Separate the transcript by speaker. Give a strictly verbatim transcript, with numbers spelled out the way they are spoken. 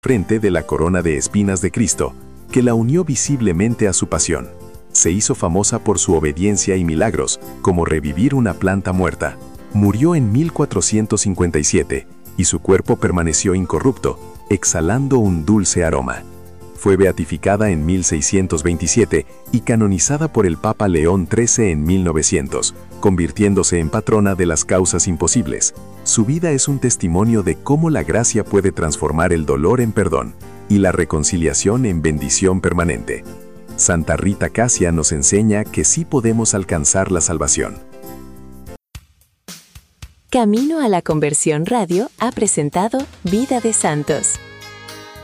Speaker 1: frente de la corona de espinas de Cristo, que la unió visiblemente a su pasión. Se hizo famosa por su obediencia y milagros, como revivir una planta muerta. Murió en mil cuatrocientos cincuenta y siete, y su cuerpo permaneció incorrupto, exhalando un dulce aroma. Fue beatificada en mil seiscientos veintisiete y canonizada por el Papa León trece en mil novecientos, convirtiéndose en patrona de las causas imposibles. Su vida es un testimonio de cómo la gracia puede transformar el dolor en perdón y la reconciliación en bendición permanente. Santa Rita Cassia nos enseña que sí podemos alcanzar la salvación.
Speaker 2: Camino a la Conversión Radio ha presentado Vida de Santos.